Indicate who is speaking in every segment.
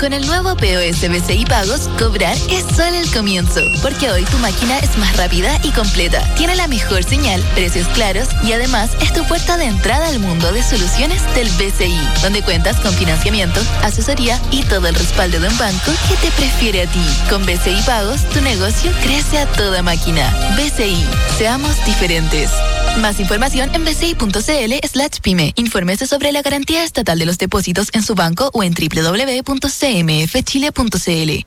Speaker 1: Con el nuevo POS BCI Pagos, cobrar es solo el comienzo, porque hoy tu máquina es más rápida y completa, tiene la mejor señal, precios claros y además es tu puerta de entrada al mundo de soluciones del BCI, donde cuentas con financiamiento, asesoría y todo el respaldo de un banco que te prefiere a ti. Con BCI Pagos, tu negocio crece a toda máquina. BCI, seamos diferentes. Más información en bci.cl/pyme. Infórmese sobre la garantía estatal de los depósitos en su banco o en www.cmfchile.cl.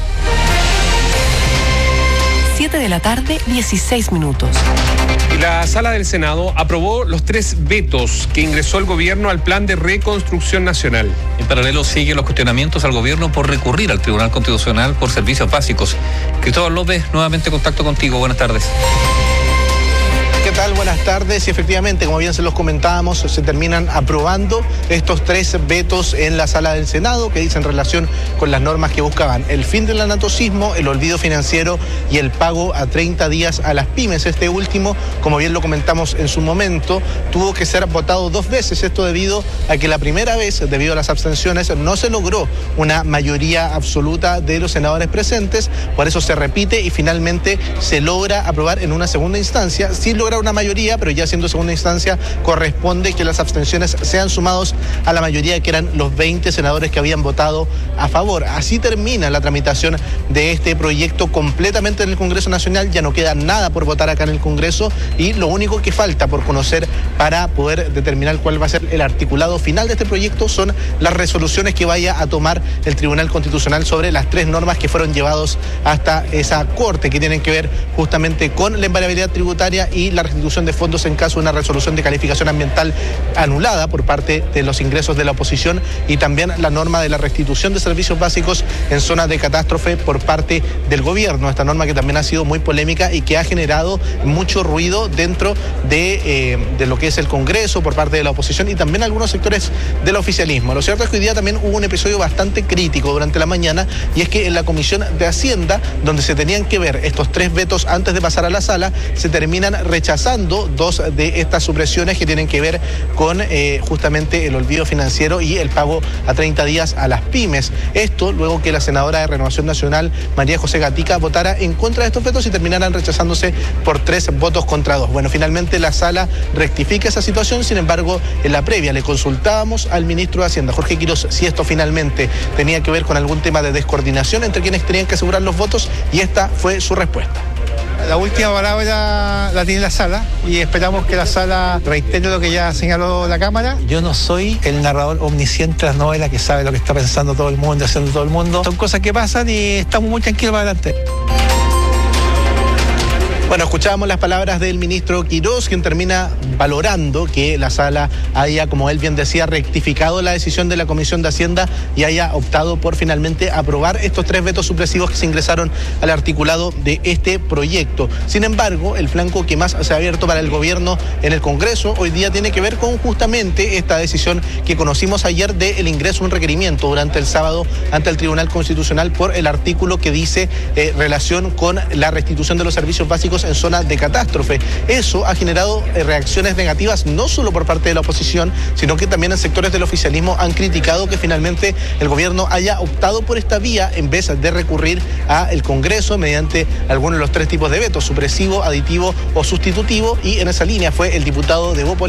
Speaker 2: 7:16 p.m.
Speaker 3: La Sala del Senado aprobó los 3 vetos que ingresó el gobierno al Plan de Reconstrucción Nacional.
Speaker 4: En paralelo siguen los cuestionamientos al gobierno por recurrir al Tribunal Constitucional por servicios básicos. Cristóbal López, nuevamente contacto contigo. Buenas tardes.
Speaker 5: ¿Qué tal? Buenas tardes. Y efectivamente, como bien se los comentábamos, se terminan aprobando estos 3 vetos en la Sala del Senado que dicen relación con las normas que buscaban el fin del anatocismo, el olvido financiero y el pago a 30 días a las pymes. Este último, como bien lo comentamos en su momento, tuvo que ser votado 2 veces. Esto debido a que la primera vez, debido a las abstenciones, no se logró una mayoría absoluta de los senadores presentes. Por eso se repite y finalmente se logra aprobar en una segunda instancia. Sí logra una mayoría, pero ya siendo segunda instancia corresponde que las abstenciones sean sumados a la mayoría, que eran los 20 senadores que habían votado a favor. Así termina la tramitación de este proyecto completamente en el Congreso Nacional. Ya no queda nada por votar acá en el Congreso y lo único que falta por conocer para poder determinar cuál va a ser el articulado final de este proyecto son las resoluciones que vaya a tomar el Tribunal Constitucional sobre las 3 normas que fueron llevados hasta esa corte, que tienen que ver justamente con la invariabilidad tributaria y la restitución de fondos en caso de una resolución de calificación ambiental anulada por parte de los ingresos de la oposición, y también la norma de la restitución de servicios básicos en zonas de catástrofe por parte del gobierno. Esta norma que también ha sido muy polémica y que ha generado mucho ruido dentro de lo que es el Congreso por parte de la oposición y también algunos sectores del oficialismo. Lo cierto es que hoy día también hubo un episodio bastante crítico durante la mañana, y es que en la Comisión de Hacienda, donde se tenían que ver estos 3 vetos antes de pasar a la sala, se terminan rechazando 2 de estas supresiones que tienen que ver con justamente el olvido financiero y el pago a 30 días a las pymes. Esto luego que la senadora de Renovación Nacional, María José Gatica, votara en contra de estos vetos y terminaran rechazándose por 3 votos contra 2. Bueno, finalmente la sala rectifica esa situación. Sin embargo, en la previa le consultábamos al ministro de Hacienda, Jorge Quiroz, si esto finalmente tenía que ver con algún tema de descoordinación entre quienes tenían que asegurar los votos, y esta fue su respuesta.
Speaker 6: La última palabra la tiene la sala y esperamos que la sala reitere lo que ya señaló la Cámara. Yo no soy el narrador omnisciente de las novelas que sabe lo que está pensando todo el mundo, haciendo todo el mundo. Son cosas que pasan y estamos muy tranquilos para adelante.
Speaker 5: Bueno, escuchábamos las palabras del ministro Quiroz, quien termina valorando que la sala haya, como él bien decía, rectificado la decisión de la Comisión de Hacienda y haya optado por finalmente aprobar estos 3 vetos supresivos que se ingresaron al articulado de este proyecto. Sin embargo, el flanco que más se ha abierto para el gobierno en el Congreso hoy día tiene que ver con justamente esta decisión que conocimos ayer del ingreso a un requerimiento durante el sábado ante el Tribunal Constitucional por el artículo que dice relación con la restitución de los servicios básicos en zonas de catástrofe. Eso ha generado reacciones negativas no solo por parte de la oposición, sino que también en sectores del oficialismo han criticado que finalmente el gobierno haya optado por esta vía en vez de recurrir al Congreso mediante alguno de los 3 tipos de vetos: supresivo, aditivo o sustitutivo, y en esa línea fue el diputado de Bópoli,